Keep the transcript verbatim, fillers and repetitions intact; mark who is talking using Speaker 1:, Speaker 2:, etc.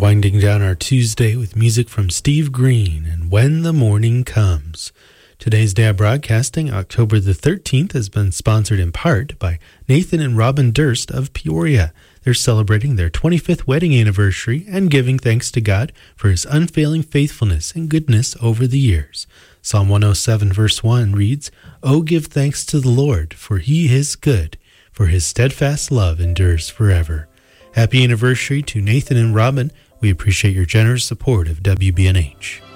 Speaker 1: winding down our Tuesday with music from Steve Green and When the Morning Comes. Today's day of broadcasting, October the thirteenth, has been sponsored in part by Nathan and Robin Durst of Peoria. They're celebrating their twenty-fifth wedding anniversary and giving thanks to God for his unfailing faithfulness and goodness over the years. Psalm one oh seven verse one reads, "Oh, give thanks to the Lord, for he is good, for his steadfast love endures forever." Happy anniversary to Nathan and Robin. We appreciate your generous support of W B N H.